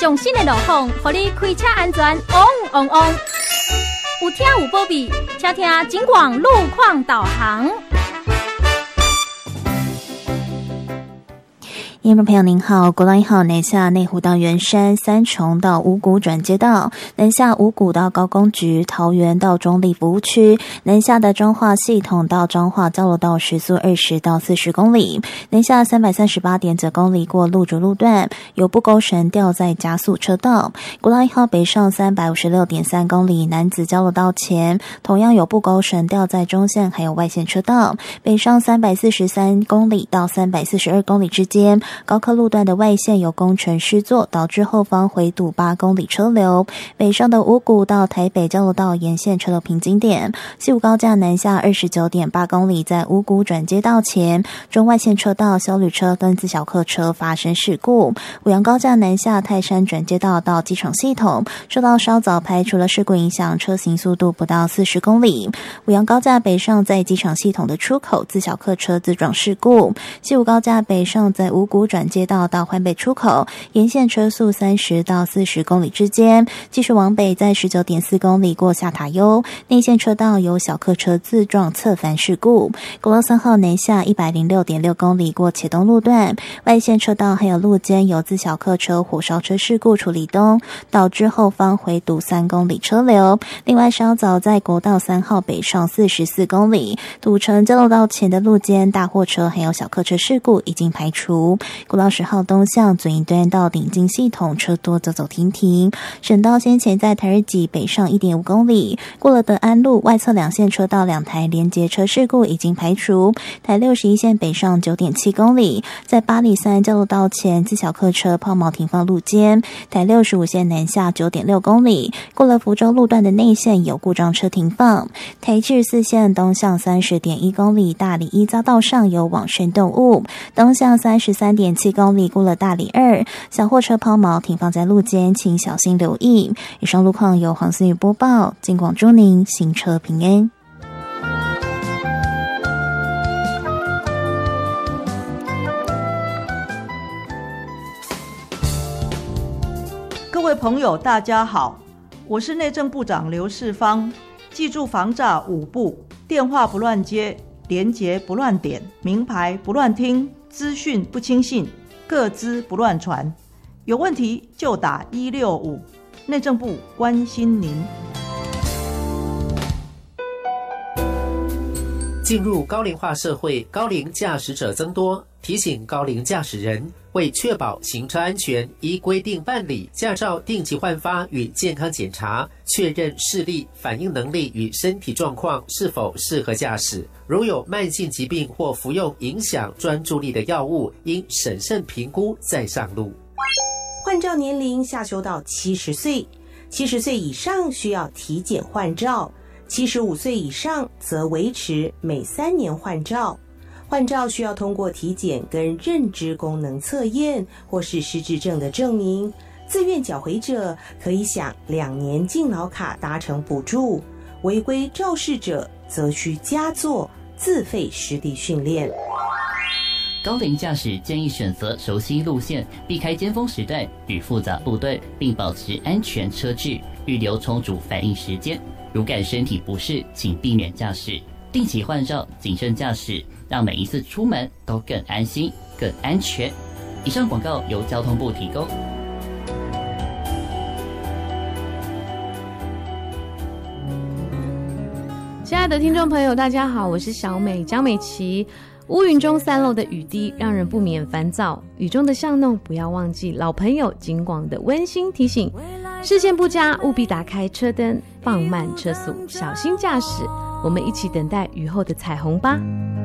上新的路况，让你开车安全旺旺旺。有听有保庇，请听警广路况导航。 听众朋友您好，国道1号南下内湖到圆山、三重到五股转接道，南下五股到高工局、桃园到中立服务区，南下的彰化系统到彰化交流道时速20到40公里，南下338.9公里过路竹路段，有不勾绳吊在加速车道。国道1号北上356.3公里，南子交流道前同样有不勾绳吊在中线还有外线车道，北上343公里到342公里之间。高科路段的外线有工程施作，导致后方回堵8公里车流。北上的五股到台北交流道沿线车流瓶颈点，西武高架南下29.8公里，在五股转接道前，中外线车道休旅车跟自小客车发生事故。五杨高架南下泰山转接道到机场系统，受到稍早排除了事故影响，车行速度不到40公里。五杨高架北上在机场系统的出口，自小客车自撞事故。西武高架北上在五股转接道到环北出口，沿线车速30到40公里之间，继续往北在19.4公里过下塔悠，内线车道有小客车自撞侧翻事故。国道3号南下106.6公里过茄东路段，外线车道还有路肩有自小客车火烧车事故处理中，导致后方回堵3公里车流。另外稍早在国道3号北上44公里，堵成交流道前的路肩大货车还有小客车事故已经排除。国道10号东向左营端到顶进系统车多走走停停，省道先前在台日己北上1.5公里，过了德安路外侧两线车道2台连结车事故已经排除。台61线北上9.7公里，在八里山交流道前自小客车抛锚停放路肩。台65线南下9.6公里，过了福州路段的内线有故障车停放。台74线东向30.1公里，大里一匝道上有往生动物，东向33.7公里过了大里2，小货车抛锚停放在路肩，请小心留意。以上路况由黄思雨播报，警广祝您行车平安。 各位朋友大家好，我是内政部长刘世芳。记住防诈5步：电话不乱接，连结不乱点，名牌不乱听，资讯不轻信，个资不乱传，有问题就打165，内政部关心您。 进入高龄化社会，高龄驾驶者增多，提醒高龄驾驶人为确保行车安全，依规定办理驾照定期换发与健康检查，确认视力、反应能力与身体状况是否适合驾驶。如有慢性疾病或服用影响专注力的药物，应审慎评估再上路。 换照年龄下修到70岁，70岁以上需要体检换照，75岁以上则维持每3年换照。换照需要通过体检跟认知功能测验或是失智症的证明，自愿缴回者可以享2年敬老卡达成补助，违规肇事者则需加做自费实地训练。 高龄驾驶建议选择熟悉路线，避开尖峰时段与复杂路段，并保持安全车距，预留充足反应时间。如感身体不适，请避免驾驶，定期换照，谨慎驾驶，让每一次出门都更安心、更安全。以上广告由交通部提供。 亲爱的听众朋友，大家好，我是小美江美琪。乌云中散落的雨滴让人不免烦躁，雨中的巷弄不要忘记老朋友警广的温馨提醒，视线不佳务必打开车灯，放慢车速，小心驾驶，我们一起等待雨后的彩虹吧。